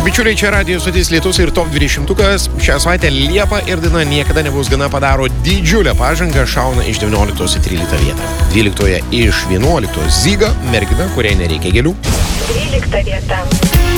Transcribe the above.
Bičiuliai, čia radijo stotis Lietus ir Top 20-ukas. Šią savaitę Liepa ir daina Niekada nebus gana padaro didžiulę pažangą, šauna iš 19 į 13 vietą. 12 iš 11 Zyga, mergina, kuriai nereikia gėlių. 13 vieta.